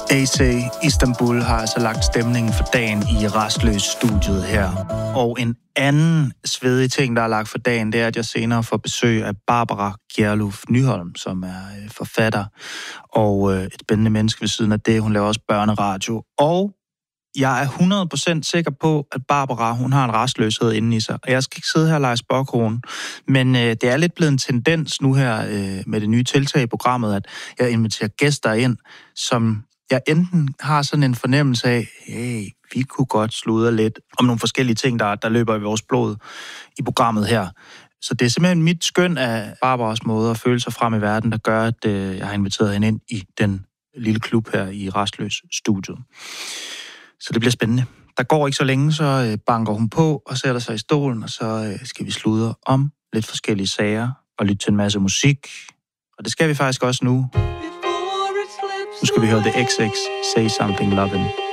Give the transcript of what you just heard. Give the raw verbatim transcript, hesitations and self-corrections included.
A C Istanbul har altså lagt stemningen for dagen i Rastløs-studiet her. Og en anden svedig ting, der er lagt for dagen, det er, at jeg senere får besøg af Barbara Gjerluf Nyholm, som er forfatter og et spændende menneske ved siden af det. Hun laver også børneradio. Og jeg er hundrede procent sikker på, at Barbara, hun har en rastløshed inde i sig. Og jeg skal ikke sidde her og lege spåkone, men øh, det er lidt blevet en tendens nu her øh, med det nye tiltag i programmet, at jeg inviterer gæster ind, som jeg enten har sådan en fornemmelse af, hey, vi kunne godt sludre lidt om nogle forskellige ting, der, der løber i vores blod i programmet her. Så det er simpelthen mit skøn af Barbaras måde at føle sig frem i verden, der gør, at øh, jeg har inviteret hende ind i den lille klub her i Rastløs-studiet. Så det bliver spændende. Der går ikke så længe, så banker hun på og sætter sig i stolen, og så skal vi sludre om lidt forskellige sager og lytte til en masse musik. Og det skal vi faktisk også nu. Nu skal vi høre The X X, Say Something Lovin'.